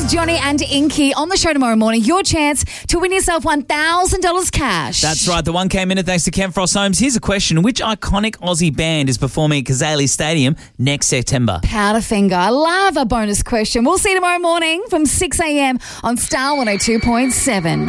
with Johnny and Inky on the show tomorrow morning. Your chance to win yourself $1,000 cash. That's right. The 1K minute thanks to Ken Frost Homes. Here's a question. Which iconic Aussie band is performing at Kazali Stadium next September? Powderfinger. I love a bonus question. We'll see you tomorrow morning from 6 a.m. on Star 102.7.